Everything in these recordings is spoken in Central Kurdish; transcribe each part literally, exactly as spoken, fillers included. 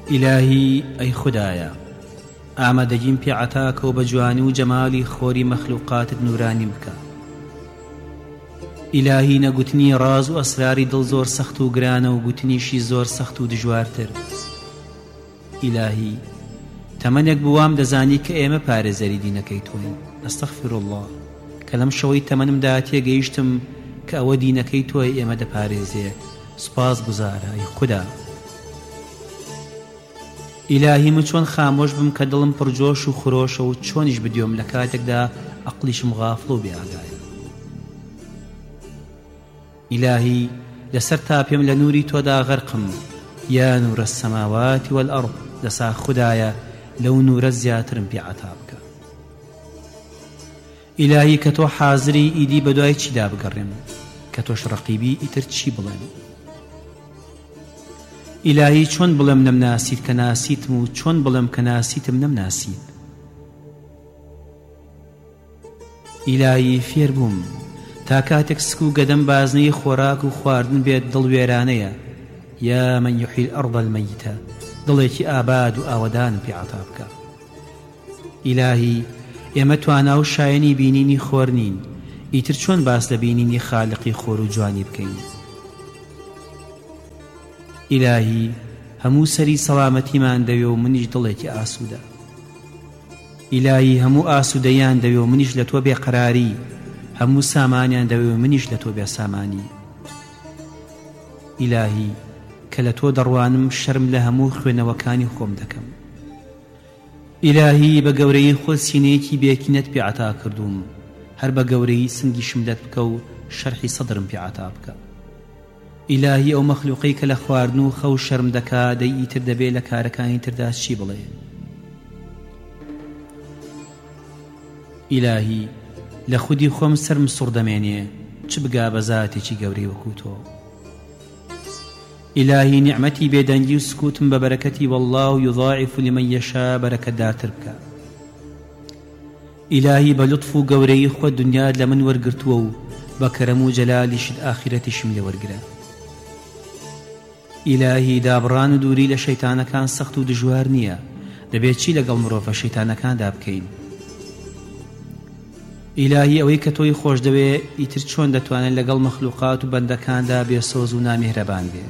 ئیلاهی ئەی خودایە، ئامادەگیم پێ عەتاکە و بە جوانی و جەمالی خۆری مەخلوقاتت نورانی بکە. ئیلاهی نەگوتنی ڕاز و ئەسراری دڵ زۆر سەخت و گرانە و گوتنیشی زۆر سەخت و دژوارتر. ئیلاهی تەمەنێک بوام دەزانی کە ئێمە پارێزەری دینەکەی تۆین. ئەستەغفر الله کە لەم شەوەی تەمەنمدا تێگەیشتم کە ئەوە دینەکەی تۆی ئێمە دەپارێزێ. سوپاس گوزارە ئەی خوددا. ئیلاهی من چۆن خامۆش بم کە دڵم پڕجۆش و خرۆشە و چۆنیش بدیۆم لە کاتێکدا عەقلیشم غافڵ و بێئاگایە. ئیلاهی لەسەر تا پێم لە نووری تۆدا غەرقم. یا نورە السەماوات والئەرض، دەسا خودایە لەو نورە زیاترم پێ عەتا بکە. ئیلاهی کە تۆ حازری ئیدی بەدوای چیدا بگەڕێم، کە تۆش ڕەقیبی ئیتر چی بڵێن. ئیلاهی چۆن بڵێم نەمناسیت کە ناسیتم و چۆن بڵێم کە ناسیتم نەمناسیت. ئیلاهی فێر بووم تا کاتێک سک و گەدەم بازنەی خۆراک و خواردن بێت دڵ وێرانەیە. یا من یحیی الأرض المەیتە، دڵێکی ئاباد و ئاوەدانم پێ عەتا بکە. ئیلاهی ئێمە توانا و شایەنی بینینی خۆر نین، ئیتر چۆن باس لە بینینی خالقی خۆر و جوانی بکەین. ئیلاهی هەموو سەری سەلامەتیمان دەوێ و منیش دڵێکی ئاسوودە. ئیلاهی هەموو ئاسوودەیان دەوێ و منیش لە تۆ بێقەراری، هەموو سامانیان دەوێ و منیش لە تۆ بێسامانی. ئیلاهی کە لە تۆ دەڕوانم شەرم لە هەموو خوێنەوەکانی خۆم دەکەم. ئیلاهی بە گەورەی خۆت سینەیەکی بێکینەت پێ عەتا کردوم، هەر بە گەورەی سنگی شمدەت بکە و شەرحی سەدرم پێ عەتا بکە. ئیلاهی ئەو مەخلوقەی کە لە خواردن و خەو شەرم دەکا دەی ئیتر دەبێ لە کارەکانی تردا چی بڵێ. ئیلاهی لە خودی خۆم سەرم سوڕ دەمێنێ، چ بگا بە زاتێکی گەورەی وەکو تۆ. ئیلاهی نیعمەتی بێدەنگی و سکوتم بە بەرەکەتی والله یضاعف لمن یەشا بەرەکەتدارتر بکە. ئیلاهی بە لوتف و گەورەی خۆت دنیات لە من وەرگرتووە و بە کەرەم و جەلالیشت ئاخرەتیشم لێ وەرگرە. ئیلاهی دابڕان و دووری لە شەیتانەکان سەخت و دژوار نییە، دەبێت چی لەگەڵ مرۆڤە شەیتانەکاندا بکەین. ئیلاهی ئەوەی کە تۆی خۆش دەوێ ئیتر چۆن دەتوانێت لەگەڵ مەخلوقات و بەندەکاندا بێسۆز و نامیهرەبان بێ.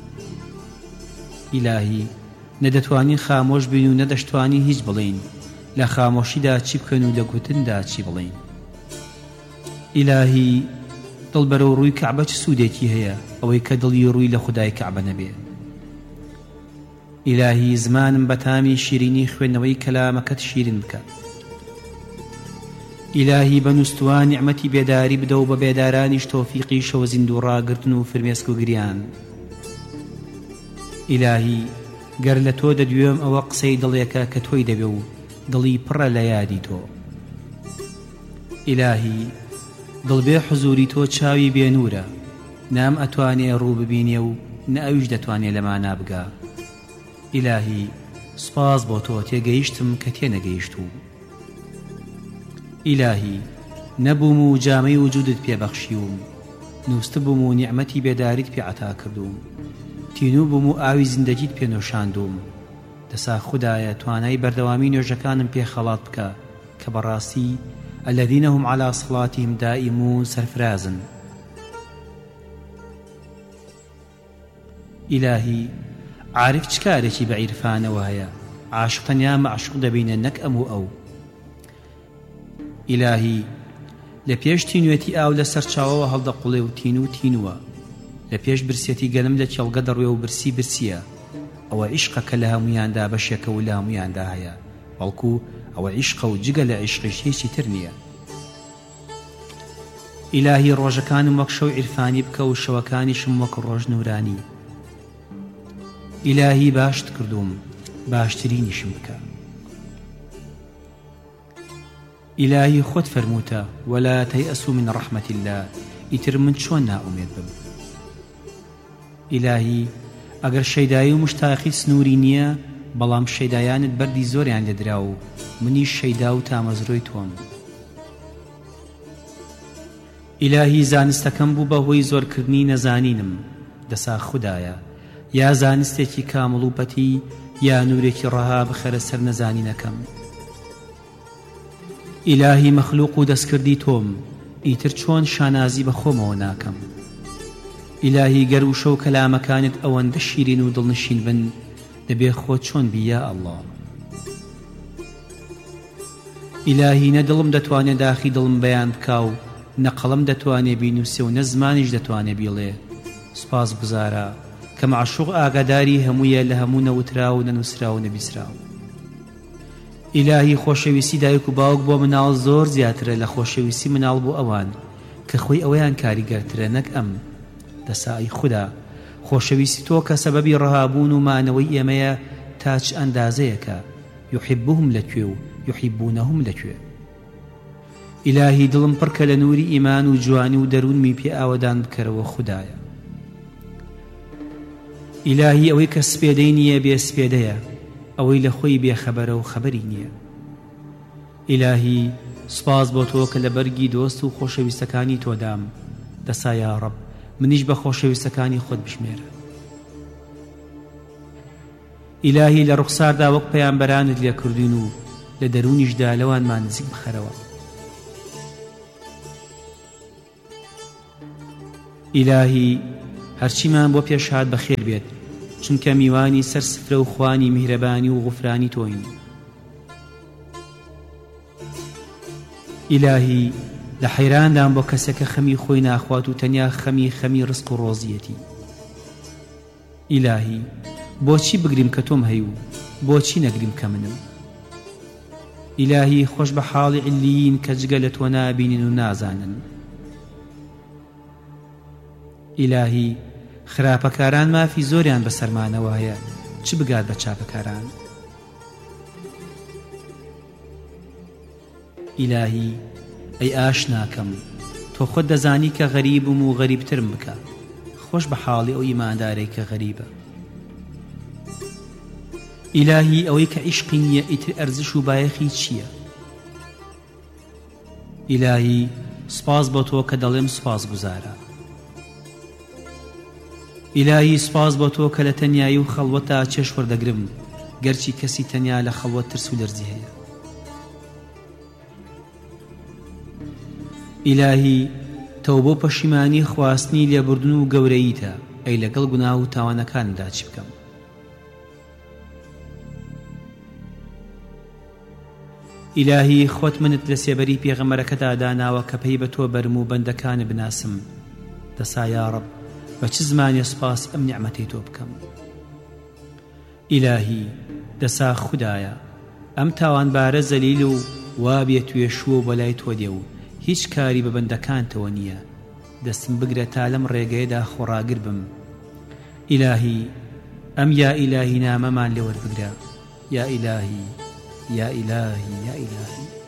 ئیلاهی نەدەتوانین خامۆش بین و نەدەشتوانی هیچ بڵین، لە خامۆشیدا چی بکەن و لە گوتندا چی بڵین. ئیلاهی دڵ بەرەو ڕووی کەعبە چ سوودێکی هەیە ئەوەی کە دڵی ڕووی لە خودای کەعبە نەبێ. ئیلاهی زمانم بە تامی شیرینی خوێندنەوەی کەلامەکەت شیرین بکە. ئیلاهی بە نووسوان نیعمەتی بێداری بدە و بە بێدارانیش تۆفیقی شەو زیندوو ڕاگرتن و فرمێسک و گریان. ئیلاهی گەر لە تۆ دەدوێم ئەوە قسەی دڵێکە کە تۆی دەبێ و دڵی پڕە لە یادی تۆ. ئیلاهی دڵبێ حزوری تۆ چاوی بێنورە، نام ئەتوانێ ڕوو ببینێ و نە ئەویش دەتوانێ لەما نابگا. ئیلاهی سپاس بۆ تۆ تێگەیشتم کە تێنەگەیشتوو. ئیلاهی نەبووم و جامەی وجودت پێبەخشیوم، نووست بووم و نیعمەتی بێداریت پێ عەتا کردوم، تینوو بووم و ئاوی زیندەگیت پێ نۆشاندوم. دەسا خودایە توانای بەردەوامی نوێژەکانم پێ خەڵات بکە کە بەڕاستی الذين هم على صلاتهم دائمون سرفرازن. ئیلاهی عارف چ کارێکی بە عیرفانەوە هەیە، عاشق تەنیا مەعشوق دەبینە نەک ئەم و ئەو. ئیلاهی لە پێش تینوێتی ئاو لە سەرچاوەوە هەڵدەقوڵێ و تین و تینووە، لە پێش برسێتی گەلم لە کێڵگە دەڕوێ و برسی برسیە. ئەوە عیشقە کە لە هەموویاندا بەشێکە و لە هەموویاندا هەیە، بەڵکو ئەوە عیشقە و جگە لە عیشقیش هیچی تر نییە. ئیلاهی ڕۆژەکانم وەک شەو عیرفانی بکە و شەوەکانیشم وەک ڕۆژ نورانی. ئیلاهی باشت کردوم، باشترینیشم بکە. ئیلاهی خۆت فەرمووتە وەلا تەیئەسوا من ڕەحمەت الله، ئیتر من چۆن نائومێد بم. ئیلاهی ئەگەر شەیدایی و مشتاقی سنووری نییە، بەڵام شەیدایانت بەردی زۆریان لێدرا و منیش شەیدا و تامەزرۆی تۆم. ئیلاهی زانستەکەم بوو بەهۆی زۆرکردنی نەزانینم، دەسا خودایە یا زانستێکی کامڵ و پەتی یا نورێکی ڕەها بخەرە سەر نەزانینەکەم. ئیلاهی مەخلوق و دەستکردی تۆم، ئیتر چۆن شانازی بە خۆمەوە ناکەم. ئیلاهی گەر و شەو کەلامەکانت ئەوەندە شیرین و دڵنشین بن، دەبێ خۆت چۆن بی یا ئەڵڵا. ئیلاهی نە دڵم دەتوانێت داخی دڵم بەیان بکا و نە قەڵەم دەتوانێ بینووسێ و نە زمانیش دەتوانێ بیڵێ سوپاس گوزارە کە معشوق ئاگاداری هەموویە لە هەموو نەوترا و نەنووسرا و نەبیسرا. ئیلاهی خۆشەویستی دایک و باوک بۆ مناڵ زۆر زیاترە لە خۆشەویستی مناڵ بۆ ئەوان کە خۆی ئەوەیان کاریگەرترە نەک ئەم. دەسای خوددا خۆشەویستی تۆ کە سەبەبی ڕەهابوون و مانەوەی ئێمەیە تا چ ئەندازەیەکە یحبهم لەکوێ و یحبونەهم لەکوێ. ئیلاهی دڵم پڕکە لە نووری ئیمان و جوانی و دەروونمی پێ ئاوەدان بکەرەوە خوددایە. ئیلاهی ئەوەی کە سپێدەی نییە بێ سپێدەیە، ئەوەی لە خۆی بێخەبەرە و خەبەری نییە. ئیلاهی سپاس بۆ تۆ کە لە بەرگی دۆست و خۆشەویستەکانی تۆدام. دەسا یا ڕەب منیش بە خۆشەویستەکانی خۆت بشمێرە. ئیلاهی لە ڕوخساردا وەک پەیامبەرانت لێ کردوین و لە دەرونیشدا لەوانمان نزیک بخەرەوە. ئیلاهی هەرچیمان بۆ پێشهات بەخێر بێت، چونکە میوانی سەر سفرە و خوانی میهرەبانی و غوفرانی تۆین. ئیلاهی لە حەیراندان بۆ کەسێکە خەمی خۆی ناخوات و تەنیا خەمی خەمی ڕزق و ڕۆزیەتی. ئیلاهی بۆچی بگریم کە تۆم هەی و بۆچی نەگریم کە منم. ئیلاهی خۆش بە حاڵی علیین کە جگە لە تۆ نابینین و نازانن. ئیلاهی خراپەکاران مافی زۆریان بەسەرمانەوەیە، چ بگات بە چاپەکاران. ئیلاهی ئەی ئاشناکەم تۆ خۆت دەزانی کە غەریبم و غەریبترم بکە، خۆش بە حاڵی ئەو ئیماندارەی کە غەریبە. ئیلاهی ئەوەی کە عیشقی نییە ئیتر ئەرزش و بایەخی چییە؟ ئیلاهی سپاس بۆ تۆ کە دەڵێم سپاس گوزارە. ئیلاهی سپاس بۆ تۆ کە لە تەنیایی و خەڵوەتا چێش وەردەگرم، گەرچی کەسی تەنیا لە خەڵوەت ترس و لەرزی هەیە. ئیلاهی تەوبە و پەشیمانی خواستنی لێبوردن و گەورەییتە، ئەی لەگەڵ گوناه و تاوانەکاندا چی بکەم؟ ئیلاهی خۆت منت لە سێبەری پێغەمبەرەکەدا داناوە کە پێی بە تۆ بەرم و بەندەکانت بناسم. دەسا یا ڕەب بە چ زمانێ سپاس ئەم نیعمەتەی تۆ بکەم. ئیلاهی دەسا خوددایە ئەم تاوانبارە زەلیل و وابێ توێشووە و بەلای تۆ دێ و هیچ کاری بە بەندەکانتەوە نییە، دەستم بگرە تا لەم ڕێگەیەدا خۆڕاگر بم. ئیلاهی ئەم یا ئیلاهی نامەمان لێوەربگرە. یا ئیلاهی یا ئیلاهی یا ئیلاهی